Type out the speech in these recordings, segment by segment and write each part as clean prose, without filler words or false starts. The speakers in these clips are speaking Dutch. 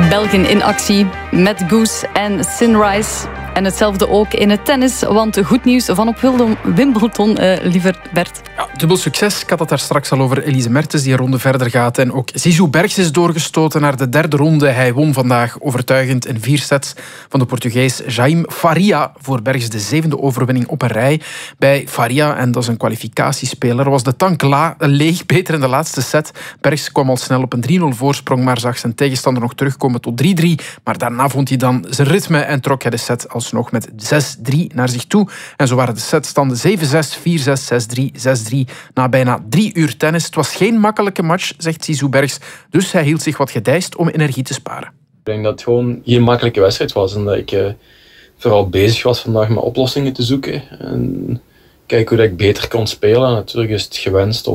België in actie met Goose en Sunrise. En hetzelfde ook in het tennis, want goed nieuws van op Wimbledon, liever Bert. Ja, dubbel succes. Ik had het daar straks al over Elise Mertens, die een ronde verder gaat. En ook Zizou Bergs is doorgestoten naar de derde ronde. Hij won vandaag overtuigend in 4 sets van de Portugees Jaime Faria. Voor Bergs de 7e overwinning op een rij. Bij Faria, en dat is een kwalificatiespeler, was de tank leeg, beter in de laatste set. Bergs kwam al snel op een 3-0 voorsprong, maar zag zijn tegenstander nog terugkomen tot 3-3. Maar daarna vond hij dan zijn ritme en trok hij de set alsnog met 6-3 naar zich toe. En zo waren de setstanden 7-6, 4-6, 6-3, 6-3 na bijna 3 uur tennis. Het was geen makkelijke match, zegt Zizou Bergs, dus hij hield zich wat gedijst om energie te sparen. Ik denk dat het gewoon geen makkelijke wedstrijd was en dat ik vooral bezig was vandaag met oplossingen te zoeken en kijken hoe dat ik beter kon spelen. En natuurlijk is het gewenst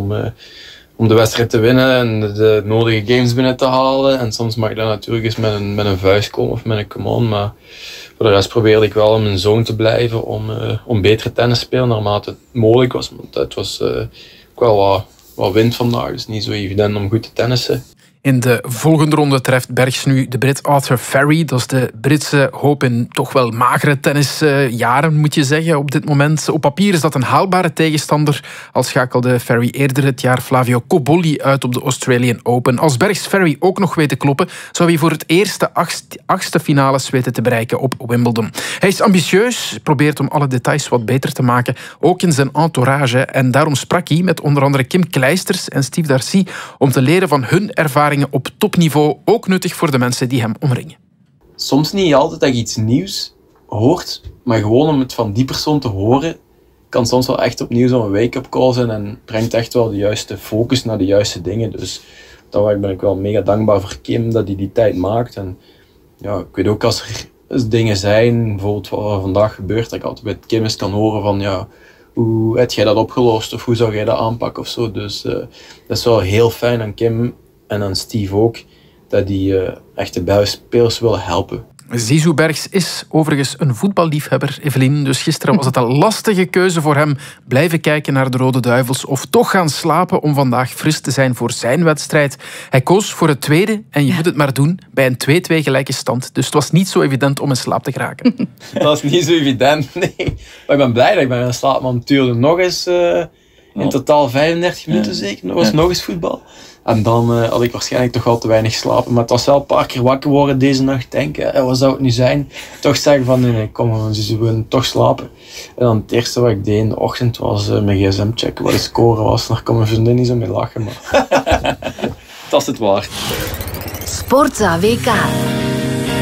om de wedstrijd te winnen en de nodige games binnen te halen. En soms mag dat natuurlijk eens met een vuist komen of met een command. Maar voor de rest probeerde ik wel in mijn zone te blijven om betere tennis te spelen naarmate het mogelijk was. Want het was ook wel wat wind vandaag, dus niet zo evident om goed te tennissen. In de volgende ronde treft Bergs nu de Brit Arthur Ferry. Dat is de Britse hoop in toch wel magere tennisjaren, moet je zeggen, op dit moment. Op papier is dat een haalbare tegenstander. Al schakelde Ferry eerder het jaar Flavio Cobolli uit op de Australian Open. Als Bergs Ferry ook nog weet te kloppen, zou hij voor het eerst de achtste finales weten te bereiken op Wimbledon. Hij is ambitieus, probeert om alle details wat beter te maken, ook in zijn entourage. En daarom sprak hij met onder andere Kim Kleisters en Steve Darcy om te leren van hun ervaringen op topniveau, ook nuttig voor de mensen die hem omringen. Soms niet altijd dat je iets nieuws hoort, maar gewoon om het van die persoon te horen, kan soms wel echt opnieuw zo'n wake-up call zijn en brengt echt wel de juiste focus naar de juiste dingen. Dus daar ben ik wel mega dankbaar voor Kim, dat hij die tijd maakt. En ja, ik weet ook als er dingen zijn, bijvoorbeeld wat er vandaag gebeurt, dat ik altijd bij Kim eens kan horen van ja, hoe heb jij dat opgelost of hoe zou jij dat aanpakken of zo. Dus dat is wel heel fijn aan Kim en aan Steve ook, dat die echt de buitenspelers willen helpen. Zizou Bergs is overigens een voetballiefhebber, Evelien. Dus gisteren was het een lastige keuze voor hem. Blijven kijken naar de Rode Duivels of toch gaan slapen om vandaag fris te zijn voor zijn wedstrijd. Hij koos voor het tweede en je moet het maar doen bij een 2-2 gelijke stand. Dus het was niet zo evident om in slaap te geraken. Dat is niet zo evident, nee. Maar ik ben blij dat ik ben in slaap, want het duurde nog eens in totaal 35 minuten zeker. Nog eens voetbal. En dan had ik waarschijnlijk toch wel te weinig slapen. Maar het was wel een paar keer wakker worden deze nacht. Denken, wat zou het nu zijn? Toch zeggen van, nee, kom, ze willen toch slapen. En dan het eerste wat ik deed in de ochtend was mijn gsm checken wat de score was. Daar kon mijn vriendin niet zo mee lachen. Maar dat is het waard. Sportza WK.